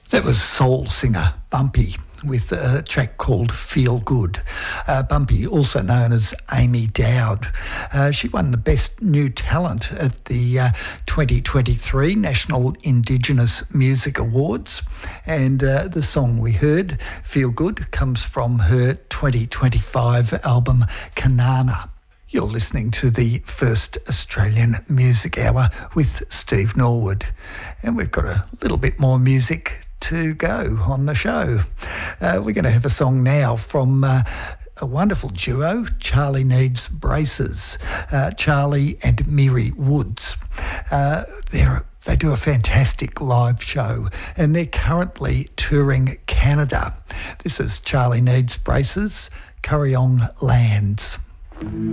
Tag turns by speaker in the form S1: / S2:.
S1: That was soul singer Bumpy with a track called Feel Good. Bumpy, also known as Amy Dowd. She won the Best New Talent at the 2023 National Indigenous Music Awards. And the song we heard, Feel Good, comes from her 2025 album Kanana. You're listening to the First Australian Music Hour with Steve Norwood. And we've got a little bit more music to go on the show. We're going to have a song now from a wonderful duo, Charlie Needs Braces, Charlie and Miri Woods. They do a fantastic live show and they're currently touring Canada. This is Charlie Needs Braces, Curryong Lands.